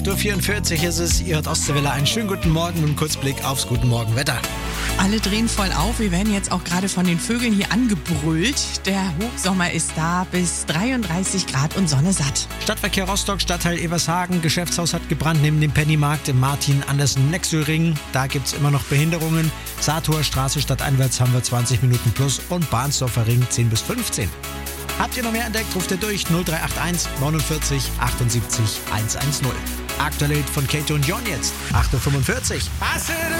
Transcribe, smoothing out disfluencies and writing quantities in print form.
8.44 Uhr ist es. Ihr hört Ostseewelle. Einen schönen guten Morgen und einen Kurzblick aufs Guten Morgen Wetter. Alle drehen voll auf. Wir werden jetzt auch gerade von den Vögeln hier angebrüllt. Der Hochsommer ist da, bis 33 Grad und Sonne satt. Stadtverkehr Rostock, Stadtteil Evershagen. Geschäftshaus hat gebrannt neben dem Pennymarkt im Martin-Andersen-Nexöring. Da gibt's immer noch Behinderungen. Saartor Straße stadteinwärts haben wir 20 Minuten plus und Bahnsdorfer Ring 10 bis 15. Habt ihr noch mehr entdeckt, ruft ihr durch 0381 49 78 110. Aktuell von Kate und John jetzt, 8.45 Uhr.